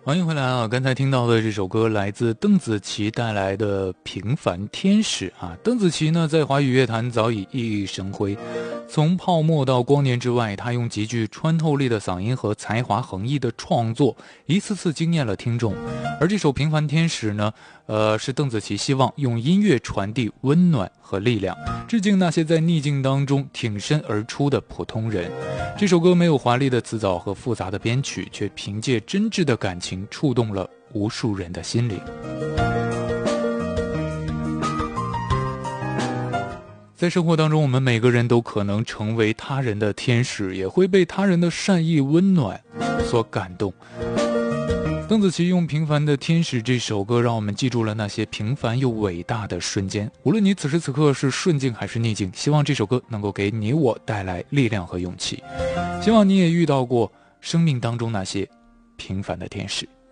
欢迎回来啊！刚才听到的这首歌来自邓紫棋带来的《平凡天使》啊。邓紫棋呢，在华语乐坛早已熠熠生辉，从泡沫到光年之外，她用极具穿透力的嗓音和才华横溢的创作，一次次惊艳了听众。而这首《平凡天使》呢，是邓紫棋希望用音乐传递温暖和力量，致敬那些在逆境当中挺身而出的普通人。这首歌没有华丽的词藻和复杂的编曲，却凭借真挚的感情触动了无数人的心灵。在生活当中，我们每个人都可能成为他人的天使，也会被他人的善意温暖所感动。邓紫棋用《平凡的天使》这首歌，让我们记住了那些平凡又伟大的瞬间。无论你此时此刻是顺境还是逆境，希望这首歌能够给你我带来力量和勇气。希望你也遇到过生命当中那些平凡的天使。